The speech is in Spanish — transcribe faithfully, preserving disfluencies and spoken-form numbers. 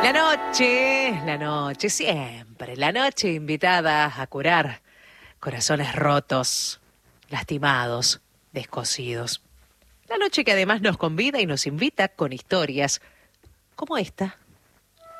La noche, la noche, siempre, la noche invitada a curar corazones rotos, lastimados, descosidos. La noche que además nos convida y nos invita con historias como esta.